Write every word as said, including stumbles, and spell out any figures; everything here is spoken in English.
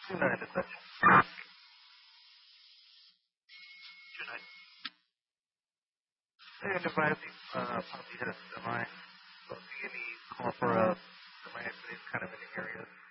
two nine to touch. Two nine. And advising, uh, probably hit a semi. So if you get any call for a semi accident kind of in the area.